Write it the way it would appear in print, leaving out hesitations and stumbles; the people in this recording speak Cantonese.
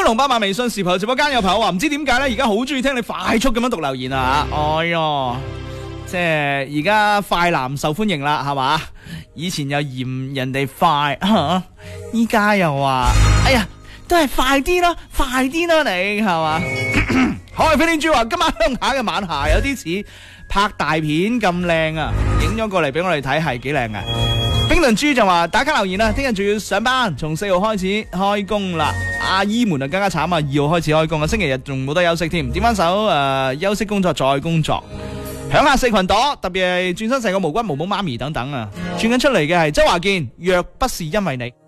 龍8萬微信視頻直播間有朋友話唔知點解咧，而家好中意聽你快速咁樣讀留言啊！哎喲，即係而家快男受歡迎啦，係嘛？以前又嫌人哋快，依家又話，哎呀，都係快啲咯，快啲咯，你係嘛？海飛天豬話今晚鄉下嘅晚霞有啲似拍大片咁靚啊，影咗過嚟俾我哋睇，係幾靚啊！冰燉豬就話打卡留言啦，聽日仲要上班，從4號開始開工啦。阿姨們啊更加慘啊，2號開始開工啊，星期日仲冇得休息添，點翻首休息工作再工作。響下四群朵，特別係轉身成個毛骨毛毛媽咪等等啊，轉緊出嚟嘅係周華健，若不是因為你。